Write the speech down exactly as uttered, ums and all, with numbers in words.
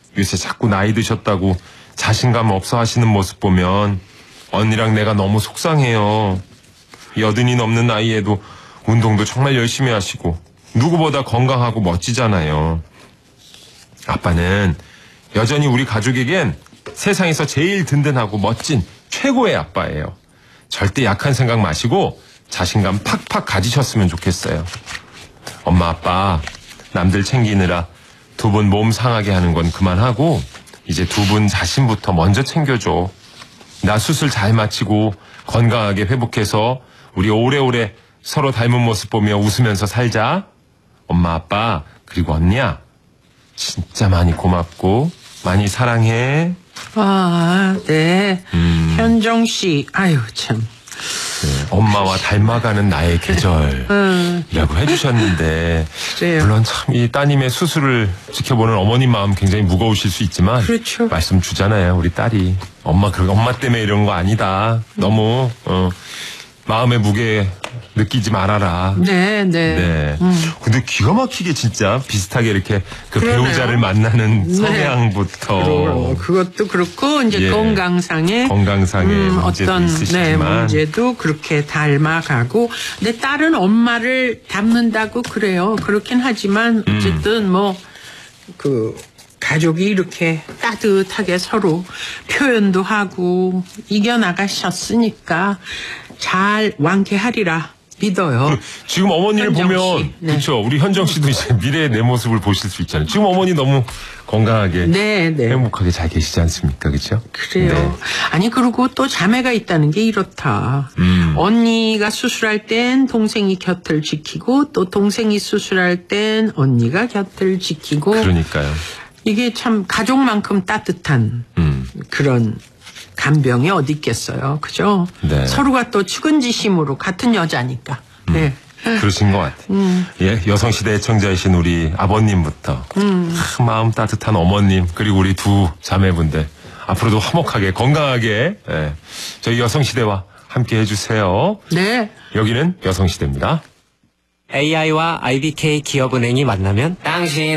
요새 자꾸 나이 드셨다고 자신감 없어 하시는 모습 보면 언니랑 내가 너무 속상해요. 여든이 넘는 나이에도 운동도 정말 열심히 하시고 누구보다 건강하고 멋지잖아요. 아빠는 여전히 우리 가족에겐 세상에서 제일 든든하고 멋진 최고의 아빠예요. 절대 약한 생각 마시고 자신감 팍팍 가지셨으면 좋겠어요. 엄마 아빠 남들 챙기느라 두 분 몸 상하게 하는 건 그만하고 이제 두 분 자신부터 먼저 챙겨줘. 나 수술 잘 마치고 건강하게 회복해서 우리 오래오래 서로 닮은 모습 보며 웃으면서 살자. 엄마 아빠 그리고 언니야 진짜 많이 고맙고 많이 사랑해. 아, 네. 음. 현정 씨, 아유 참. 네, 엄마와 닮아가는 나의 계절이라고 음. 해주셨는데 그래요. 물론 참 이 따님의 수술을 지켜보는 어머님 마음 굉장히 무거우실 수 있지만 그렇죠. 말씀 주잖아요. 우리 딸이 엄마 그 엄마 때문에 이런 거 아니다. 음. 너무 어, 마음의 무게 느끼지 말아라. 네, 네. 네. 음. 근데 기가 막히게 진짜 비슷하게 이렇게 그 그러네요. 배우자를 만나는 네. 성향부터. 그러, 그것도 그렇고 이제 예. 건강상의 건강상의 음, 문제도 어떤 있으시지만 네, 문제도 그렇게 닮아가고. 근데 딸은 엄마를 닮는다고 그래요. 그렇긴 하지만 어쨌든 음. 뭐 그. 가족이 이렇게 따뜻하게 서로 표현도 하고 이겨나가셨으니까 잘 완쾌하리라 믿어요. 지금 어머니를 보면 네. 그렇죠. 우리 현정 씨도 이제 미래의 내 모습을 보실 수 있잖아요. 지금 어머니 너무 건강하게 네, 네. 행복하게 잘 계시지 않습니까? 그렇죠? 그래요. 네. 아니 그리고 또 자매가 있다는 게 이렇다. 음. 언니가 수술할 땐 동생이 곁을 지키고 또 동생이 수술할 땐 언니가 곁을 지키고 그러니까요. 이게 참 가족만큼 따뜻한 음. 그런 간병이 어디 있겠어요. 그죠? 네. 서로가 또 측은지심으로 같은 여자니까. 음. 네. 그러신 것 같아요. 음. 예, 여성시대 애청자이신 우리 아버님부터 음. 아, 마음 따뜻한 어머님 그리고 우리 두 자매분들 앞으로도 화목하게 건강하게 예, 저희 여성시대와 함께 해주세요. 네. 여기는 여성시대입니다. 에이아이와 아이비케이 기업은행이 만나면 당신